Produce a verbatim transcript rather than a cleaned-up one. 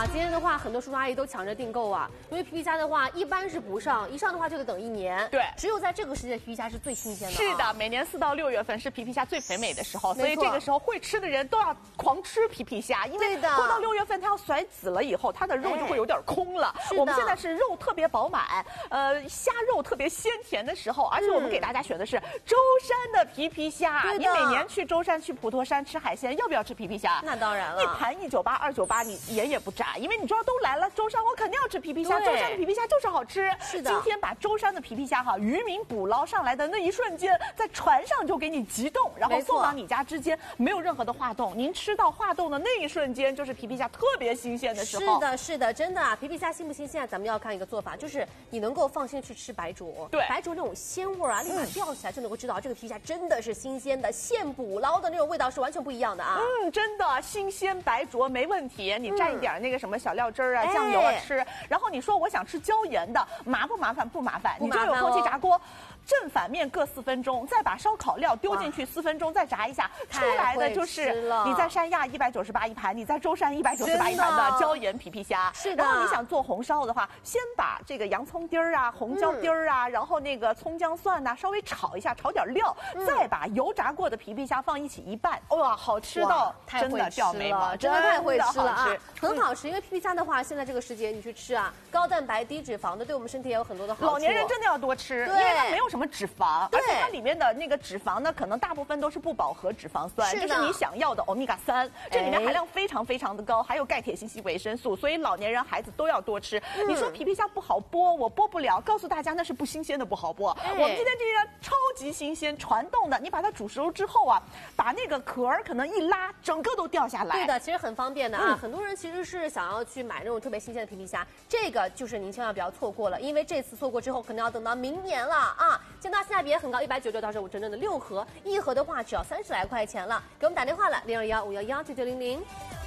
啊，今天的话，很多叔叔阿姨都抢着订购啊，因为皮皮虾的话，一般是不上，一上的话就得等一年。 对， 只有在这个时节，皮皮虾是最新鲜的、啊。 是的，每年四到六月份是皮皮虾最肥美的时候，所以这个时候会吃的人都要狂吃皮皮虾，因为过到六月份它要甩籽了以后，它的肉就会有点空了。哎、我们现在是肉特别饱满，呃，虾肉特别鲜甜的时候，而且我们给大家选的是舟山的皮皮虾。你每年去舟山、去普陀山吃海鲜，要不要吃皮皮虾？ 那当然了， 一盘一九八、二九八，你眼也不眨，因为你知道都来了舟山，我肯定要吃皮皮虾。舟山的皮皮虾就是好吃。 是的， 今天把舟山的皮皮虾哈，渔民捕捞上来的那一瞬间，在船上就给你急冻，然后送到你家之间，没有任何的化冻。您吃到化冻的那一瞬间，就是皮皮虾特别新鲜的时候。 是的，是的，真的啊，皮皮虾新不新鲜？咱们要看一个做法，就是你能够放心去吃白灼。 对， 白灼那种鲜味啊，立马吊起来就能够知道这个皮皮虾真的是新鲜的，现捕捞的那种味道是完全不一样的啊。 嗯，真的新鲜白灼没问题，你蘸一点那个什么小料汁儿啊、酱油啊吃。然后你说我想吃椒盐的，麻不麻烦？不麻烦，你就有空气炸锅。正反面各四分钟，再把烧烤料丢进去四分钟，再炸一下，出来的就是你在山亚一百九十八一盘，你在舟山一百九十八一盘的椒盐皮皮虾。 是的。 然后你想做红烧的话，先把这个洋葱丁儿啊、红椒丁儿啊，嗯、然后那个葱姜蒜呐、啊，稍微炒一下，炒点料，嗯、再把油炸过的皮皮虾放一起一拌，哇，好吃到真的掉眉毛， 真的太会吃了啊！很好吃， 嗯、 因为皮皮虾的话，现在这个时节你去吃啊，高蛋白低脂肪的，对我们身体也有很多的好处。 老年人真的要多吃，因为它没有什么脂肪，而且它里面的那个脂肪呢，可能大部分都是不饱和脂肪酸，就是你想要的欧米伽三，这里面含量非常非常的高，还有钙、铁、锌、硒、维生素，所以老年人、孩子都要多吃。嗯、你说皮皮虾不好剥，我剥不了，告诉大家那是不新鲜的不好剥。哎、我们今天这个超级新鲜传冻的，你把它煮熟之后啊，把那个壳儿可能一拉，整个都掉下来。 对的，其实很方便的啊。嗯、很多人其实是想要去买那种特别新鲜的皮皮虾，这个就是您千万不要错过了，因为这次错过之后，可能要等到明年了啊。现在性价比也很高，一百九十九到手，整整的六盒，一盒的话只要三十来块钱了。给我们打电话了，零二幺五幺幺九九零零。